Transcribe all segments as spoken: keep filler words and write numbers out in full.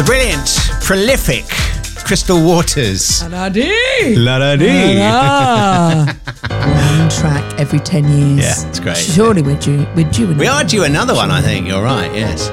The brilliant, prolific Crystal Waters. La-da-dee! La-da-dee. La-da. One track every ten years. Yeah, it's great. Surely we're due, we're due another We are due another one, I think. You're right, yes.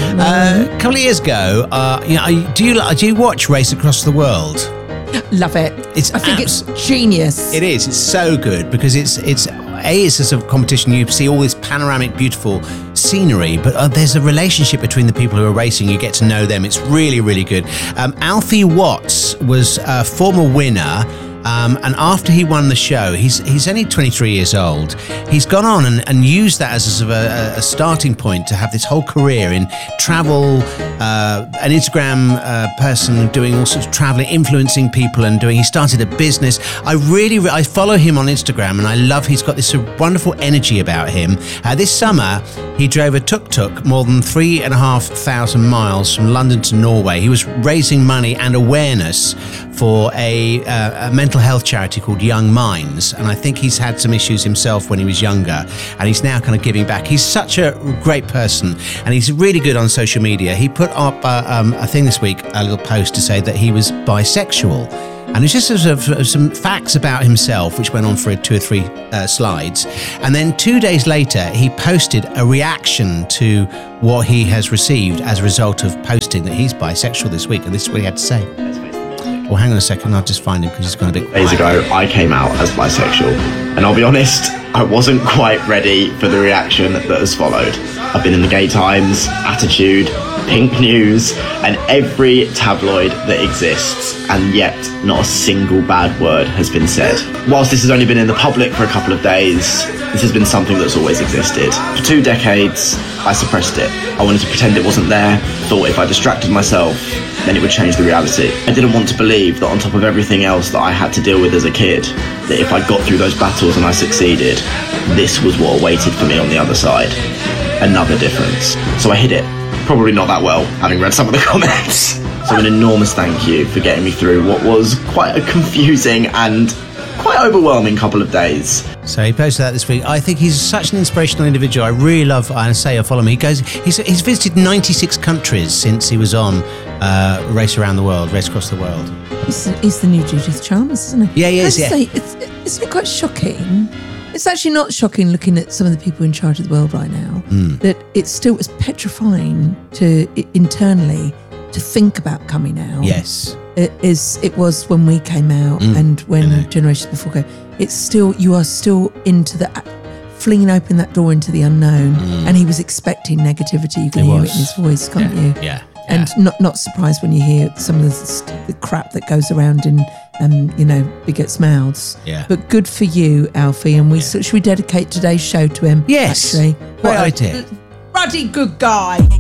Uh, a couple of years ago, uh, you know, do you do you watch Race Across the World? Love it. It's I think abs- it's genius. It is. It's so good because it's it's a it's a sort of competition. You see all this panoramic, beautiful scenery, but uh, there's a relationship between the people who are racing. You get to know them. It's really, really good. Um, Alfie Watts was a former winner. Um, and after he won the show, he's he's only twenty-three years old. He's gone on and, and used that as a sort of a, a starting point to have this whole career in travel, uh, an Instagram uh, person doing all sorts of traveling, influencing people and doing, he started a business. I really, I follow him on Instagram and I love, he's got this wonderful energy about him. Uh, this summer, he drove a tuk-tuk more than three and a half thousand miles from London to Norway. He was raising money and awareness for a, uh, a mental health charity called Young Minds, and I think he's had some issues himself when he was younger, and he's now kind of giving back. He's such a great person, and he's really good on social media. He put up uh, um, a thing this week, a little post to say that he was bisexual, and it's just sort of some facts about himself, which went on for two or three uh, slides, and then two days later, he posted a reaction to what he has received as a result of posting that he's bisexual this week, and this is what he had to say. Well, hang on a second, I'll just find him because he's gone a bit quiet. Days ago, I came out as bisexual, and I'll be honest, I wasn't quite ready for the reaction that has followed. I've been in the Gay Times, Attitude, Pink News, and every tabloid that exists, and yet not a single bad word has been said. Whilst this has only been in the public for a couple of days, this has been something that's always existed. For two decades, I suppressed it. I wanted to pretend it wasn't there, thought if I distracted myself, then it would change the reality. I didn't want to believe that on top of everything else that I had to deal with as a kid, that if I got through those battles and I succeeded, this was what awaited for me on the other side. Another difference. So I hid it. Probably not that well, having read some of the comments. So an enormous thank you for getting me through what was quite a confusing and quite overwhelming couple of days. So he posted that this week. I think he's such an inspirational individual. I really love, I say I follow him. He goes, he's, he's visited ninety-six countries since he was on uh, Race Around the World, Race Across the World. He's, he's the new Judith Chalmers, isn't he? Yeah, he is, yeah. Say, it's, isn't it quite shocking? It's actually not shocking looking at some of the people in charge of the world right now, mm. that it's still it's petrifying to internally to think about coming out. Yes. It is. It was when we came out mm. and when generations before came. It's still, you are still into the, flinging open that door into the unknown. Mm. And he was expecting negativity. You can hear it in his voice, can't yeah. you? Yeah. yeah. And not not surprised when you hear some of the, the crap that goes around in, um, you know, bigots' mouths. Yeah. But good for you, Alfie. And we yeah. should we dedicate today's show to him? Yes. Actually, great idea. Ruddy good guy.